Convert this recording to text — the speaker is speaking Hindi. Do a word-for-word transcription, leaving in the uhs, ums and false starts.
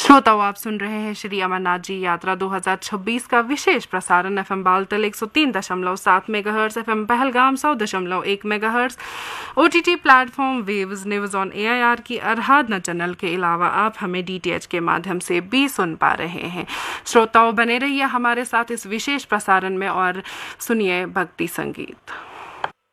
श्रोताओं, आप सुन रहे हैं श्री अमरनाथ जी यात्रा दो हज़ार छब्बीस का विशेष प्रसारण एफएम बालतल एक सौ तीन दशमलव सात मेगाहर्ट्ज, एफएम पहलगाम सौ दशमलव एक megahertz, OTT platform waves news on AIR की आराधना चैनल के अलावा आप हमें डीटीएच के माध्यम से भी सुन पा रहे हैं। श्रोताओं, बने रहिए हमारे साथ इस विशेष प्रसारण में और सुनिए भक्ति संगीत।